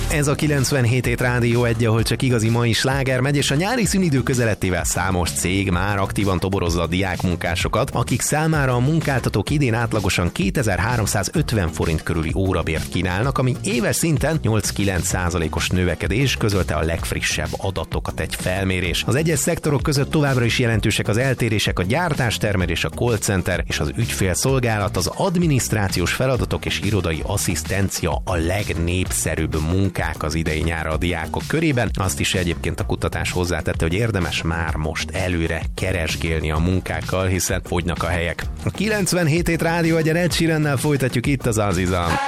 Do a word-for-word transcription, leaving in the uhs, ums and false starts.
Ez a kilencvenhét hét Rádió egy, ahol csak igazi mai sláger megy, és a nyári szünidő közelettével számos cég már aktívan toborozza a diákmunkásokat, akik számára a munkáltatók idén átlagosan kétezer-háromszázötven forint körüli órabért kínálnak, ami éves szinten nyolc-kilenc százalékos növekedés, közölte a legfrissebb adatokat egy felmérés. Az egyes szektorok között továbbra is jelentősek az eltérések, a gyártástermelés, a call center és az ügyfélszolgálat, az adminisztrációs feladatok és irodai asszisztencia a legnépszerűbb munkák az idei nyára a diákok körében. Azt is egyébként a kutatás hozzátette, hogy érdemes már most előre keresgélni a munkákkal, hiszen fogynak a helyek. A kilencvenhét hét Rádió egyen Ed Sheerannel folytatjuk itt az Azizam.